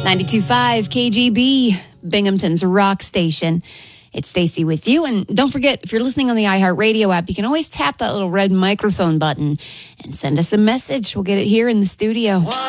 92.5 KGB, Binghamton's rock station. It's Stacy with you. And don't forget, if you're listening on the iHeartRadio app, you can always tap that little red microphone button and send us a message. We'll get it here in the studio.